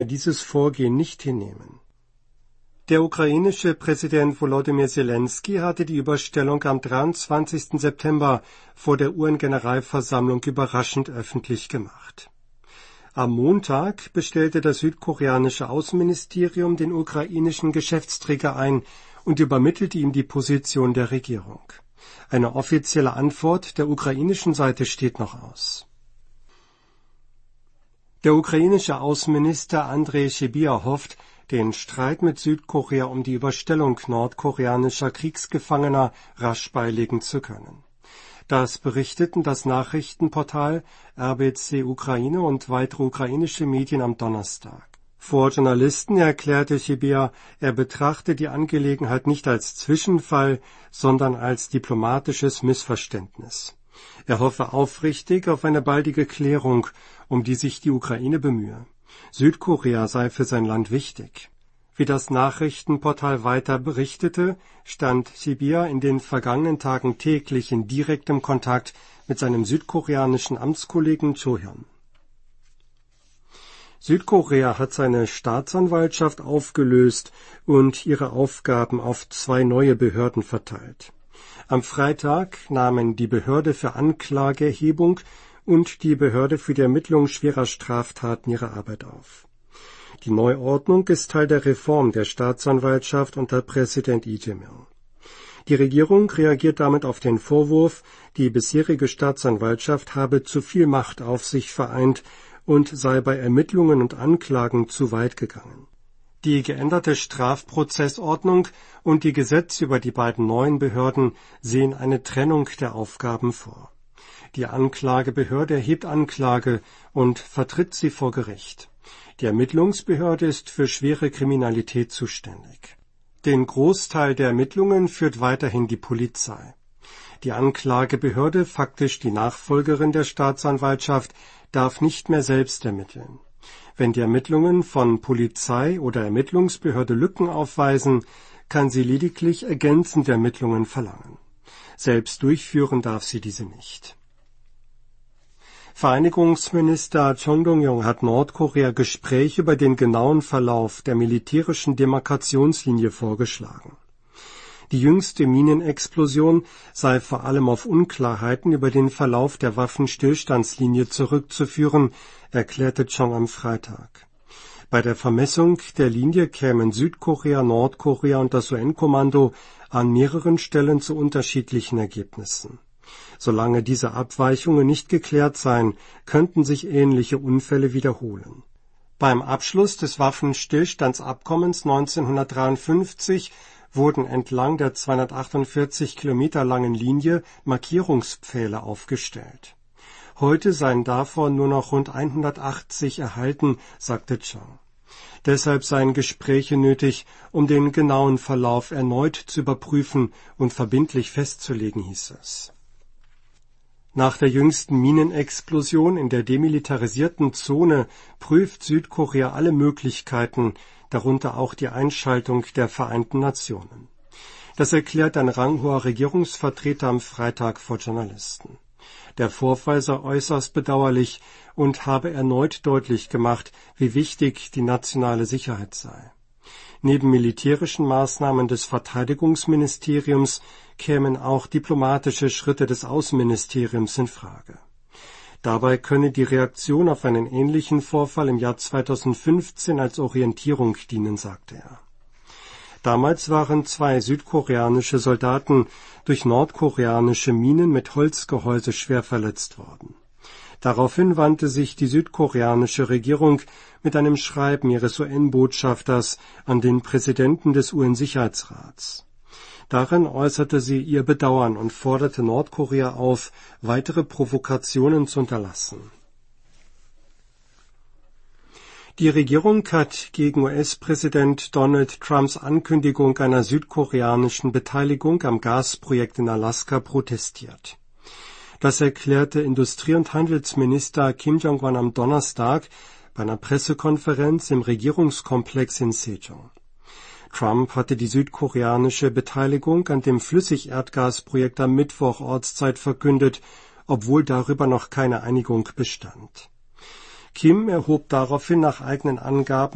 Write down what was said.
dieses Vorgehen nicht hinnehmen. Der ukrainische Präsident Volodymyr Zelensky hatte die Überstellung am 23. September vor der UN-Generalversammlung überraschend öffentlich gemacht. Am Montag bestellte das südkoreanische Außenministerium den ukrainischen Geschäftsträger ein und übermittelte ihm die Position der Regierung. Eine offizielle Antwort der ukrainischen Seite steht noch aus. Der ukrainische Außenminister Andrej Sybiha hofft, den Streit mit Südkorea um die Überstellung nordkoreanischer Kriegsgefangener rasch beilegen zu können. Das berichteten das Nachrichtenportal RBC Ukraine und weitere ukrainische Medien am Donnerstag. Vor Journalisten erklärte Sybiha, er betrachte die Angelegenheit nicht als Zwischenfall, sondern als diplomatisches Missverständnis. Er hoffe aufrichtig auf eine baldige Klärung, um die sich die Ukraine bemühe. Südkorea sei für sein Land wichtig. Wie das Nachrichtenportal weiter berichtete, stand Sybiha in den vergangenen Tagen täglich in direktem Kontakt mit seinem südkoreanischen Amtskollegen Cho Hyun. Südkorea hat seine Staatsanwaltschaft aufgelöst und ihre Aufgaben auf 2 neue Behörden verteilt. Am Freitag nahmen die Behörde für Anklageerhebung und die Behörde für die Ermittlung schwerer Straftaten ihre Arbeit auf. Die Neuordnung ist Teil der Reform der Staatsanwaltschaft unter Präsident Lee Jae-myung. Die Regierung reagiert damit auf den Vorwurf, die bisherige Staatsanwaltschaft habe zu viel Macht auf sich vereint und sei bei Ermittlungen und Anklagen zu weit gegangen. Die geänderte Strafprozessordnung und die Gesetze über die beiden neuen Behörden sehen eine Trennung der Aufgaben vor. Die Anklagebehörde erhebt Anklage und vertritt sie vor Gericht. Die Ermittlungsbehörde ist für schwere Kriminalität zuständig. Den Großteil der Ermittlungen führt weiterhin die Polizei. Die Anklagebehörde, faktisch die Nachfolgerin der Staatsanwaltschaft, darf nicht mehr selbst ermitteln. Wenn die Ermittlungen von Polizei oder Ermittlungsbehörde Lücken aufweisen, kann sie lediglich ergänzende Ermittlungen verlangen. Selbst durchführen darf sie diese nicht. Vereinigungsminister Chung Dong-yong hat Nordkorea Gespräche über den genauen Verlauf der militärischen Demarkationslinie vorgeschlagen. Die jüngste Minenexplosion sei vor allem auf Unklarheiten über den Verlauf der Waffenstillstandslinie zurückzuführen, erklärte Chung am Freitag. Bei der Vermessung der Linie kämen Südkorea, Nordkorea und das UN-Kommando an mehreren Stellen zu unterschiedlichen Ergebnissen. Solange diese Abweichungen nicht geklärt seien, könnten sich ähnliche Unfälle wiederholen. Beim Abschluss des Waffenstillstandsabkommens 1953 wurden entlang der 248 Kilometer langen Linie Markierungspfähle aufgestellt. Heute seien davon nur noch rund 180 erhalten, sagte Chung. Deshalb seien Gespräche nötig, um den genauen Verlauf erneut zu überprüfen und verbindlich festzulegen, hieß es. Nach der jüngsten Minenexplosion in der demilitarisierten Zone prüft Südkorea alle Möglichkeiten, darunter auch die Einschaltung der Vereinten Nationen. Das erklärt ein ranghoher Regierungsvertreter am Freitag vor Journalisten. Der Vorfall sei äußerst bedauerlich und habe erneut deutlich gemacht, wie wichtig die nationale Sicherheit sei. Neben militärischen Maßnahmen des Verteidigungsministeriums kämen auch diplomatische Schritte des Außenministeriums in Frage. Dabei könne die Reaktion auf einen ähnlichen Vorfall im Jahr 2015 als Orientierung dienen, sagte er. Damals waren 2 südkoreanische Soldaten durch nordkoreanische Minen mit Holzgehäuse schwer verletzt worden. Daraufhin wandte sich die südkoreanische Regierung mit einem Schreiben ihres UN-Botschafters an den Präsidenten des UN-Sicherheitsrats. Darin äußerte sie ihr Bedauern und forderte Nordkorea auf, weitere Provokationen zu unterlassen. Die Regierung hat gegen US-Präsident Donald Trumps Ankündigung einer südkoreanischen Beteiligung am Gasprojekt in Alaska protestiert. Das erklärte Industrie- und Handelsminister Kim Jong-un am Donnerstag bei einer Pressekonferenz im Regierungskomplex in Sejong. Trump hatte die südkoreanische Beteiligung an dem Flüssigerdgasprojekt am Mittwoch Ortszeit verkündet, obwohl darüber noch keine Einigung bestand. Kim erhob daraufhin nach eigenen Angaben